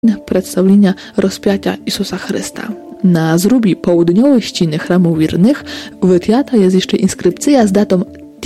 представлення розп'яття Ісуса Христа. Na zrubi południowej ściany chramu wiernych wytiata jest jeszcze inskrypcja z datą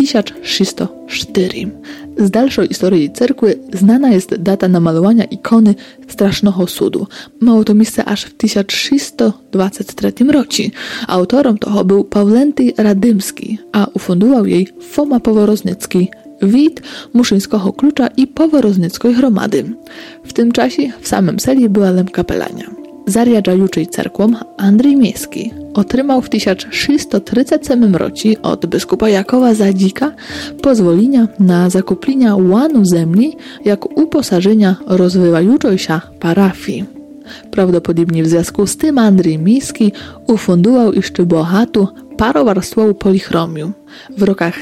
1604. Z dalszej historii cerkwy znana jest data namalowania ikony Strasznego Sudu. Mało to miejsce aż w 1623 roku. Autorem toho był Pawlenty Radymski, a ufundował jej Foma Poworoznycki, wit Muszyńskiego Klucza i Poworoznyckiej Gromady. W tym czasie w samym seli była kapelania. Zariadzajuczej cerkłom Andrzej Miejski otrzymał w 1637 roku od biskupa Jakowa Zadzika pozwolenia na zakupienie łanu ziemi jako uposażenia rozwijającej się parafii. Prawdopodobnie w związku z tym Andrzej Miejski ufundował jeszcze bohatą parowarstwową polichromię. W rokach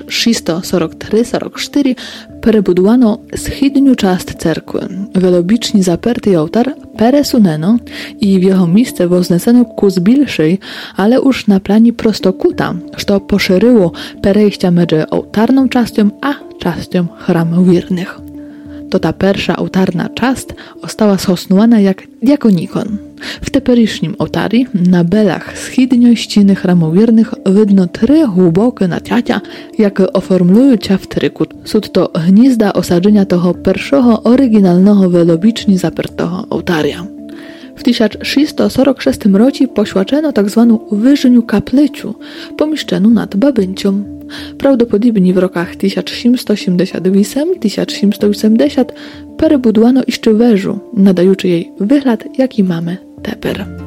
1643-44 przebudowano schidniu część cerkwy. Wielobicznie zaperty ołtar peresuneno i w jego miejsce wozneseno ku zbilszej, ale już na planie prostokuta, co poszerzyło przejścia między ołtarną częścią a częścią chramu wiernych. To ta pierwsza ołtarna część została schosnowana jak diakonikon. W teperysznym ołtari na belach schidnioj ściany chramu wiernych widno 3 głębokie nacięcia, jakie oformlują cię w trykut. Są to gniazda osadzenia tego pierwszego oryginalnego wielobicznie zapertego ołtaria. W 1646 roku poświadczono tzw. wyżyniu kapleciu, pomieszczoną nad Babyncią. Prawdopodobnie w rokach 1778-1780 przebudowano jeszcze wężu, nadający jej wygląd, jaki mamy teper.